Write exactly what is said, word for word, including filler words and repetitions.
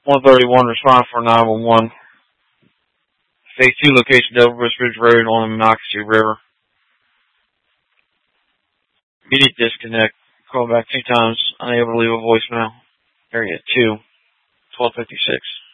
one thirty-one, respond for nine one one. Phase two location, Delaware Ridge Road on the Monocacy River. Immediate disconnect. Call back two times. Unable to leave a voicemail. Area two, twelve fifty-six.